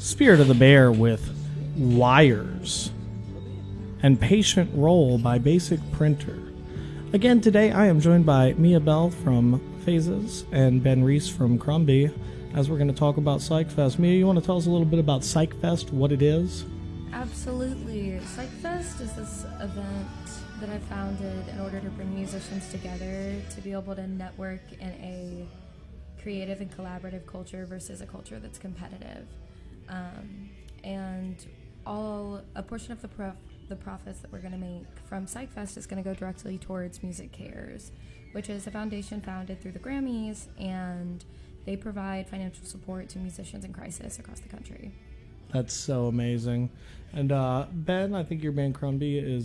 Spirit of the Bear with Wires, and Patient Roll by Basic Printer. Again, today I am joined by Mia Bell from Phases and Ben Reese from Crombie as we're going to talk about PsychFest. Mia, you want to tell us a little bit about PsychFest, what it is? Absolutely. PsychFest is this event that I founded in order to bring musicians together to be able to network in a creative and collaborative culture versus a culture that's competitive. And a portion of the profits that we're going to make from PsychFest is going to go directly towards Music Cares, which is a foundation founded through the Grammys, and they provide financial support to musicians in crisis across the country. That's so amazing. And Ben, I think your band Crombie is